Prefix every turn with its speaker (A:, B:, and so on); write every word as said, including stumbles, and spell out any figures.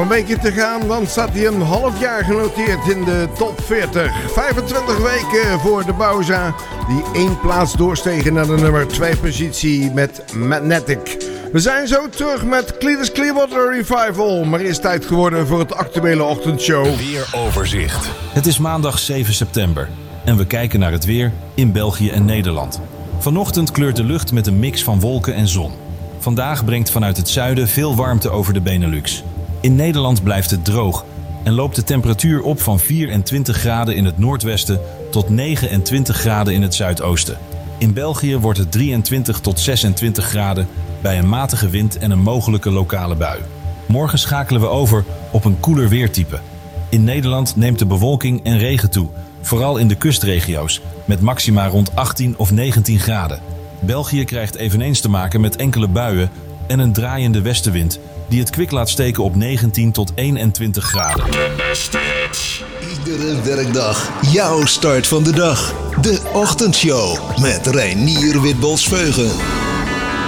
A: weekje te gaan, dan staat hij een half jaar genoteerd in de top veertig. vijfentwintig weken voor de Bowza, die één plaats doorstegen naar de nummer twee positie met Magnetic. We zijn zo terug met Creedence Clearwater Revival, maar eerst tijd geworden voor het actuele ochtendshow.
B: Weeroverzicht.
C: Het is maandag zeven september en we kijken naar het weer in België en Nederland. Vanochtend kleurt de lucht met een mix van wolken en zon. Vandaag brengt vanuit het zuiden veel warmte over de Benelux. In Nederland blijft het droog en loopt de temperatuur op van vierentwintig graden in het noordwesten tot negenentwintig graden in het zuidoosten. In België wordt het drieëntwintig tot zesentwintig graden bij een matige wind en een mogelijke lokale bui. Morgen schakelen we over op een koeler weertype. In Nederland neemt de bewolking en regen toe, vooral in de kustregio's, met maxima rond achttien of negentien graden. België krijgt eveneens te maken met enkele buien en een draaiende westenwind die het kwik laat steken op negentien tot eenentwintig graden.
D: Iedere werkdag jouw start van de dag. De ochtendshow met Reinier Witbols-Veugen.